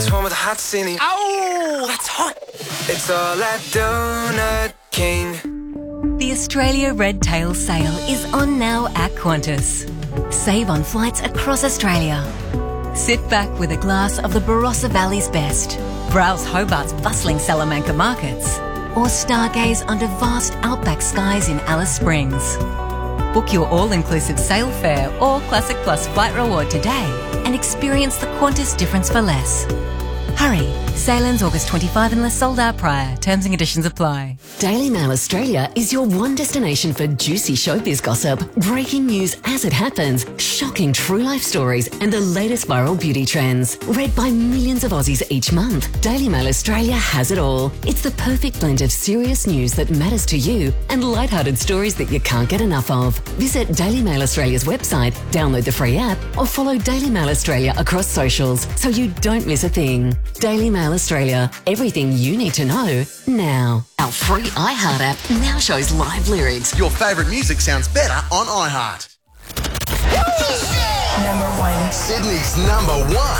This one with the hot ceiling. Oh, that's hot. It's all at Donut King. The Australia Red Tail Sale is on now at Qantas. Save on flights across Australia. Sit back with a glass of the Barossa Valley's best. Browse Hobart's bustling Salamanca markets. Or stargaze under vast outback skies in Alice Springs. Book your all-inclusive sail fare or Classic Plus flight reward today and experience the Qantas difference for less. Hurry, sail ends August 25 unless sold out prior. Terms and conditions apply. Daily Mail Australia is your one destination for juicy showbiz gossip, breaking news as it happens, shocking true life stories and the latest viral beauty trends. Read by millions of Aussies each month, Daily Mail Australia has it all. It's the perfect blend of serious news that matters to you and lighthearted stories that you can't get enough of. Visit Daily Mail Australia's website, download the free app or follow Daily Mail Australia across socials so you don't miss a thing. Daily Mail Australia. Everything you need to know now. Our free iHeart app now shows live lyrics. Your favourite music sounds better on iHeart. Number 1. Sydney's number 1.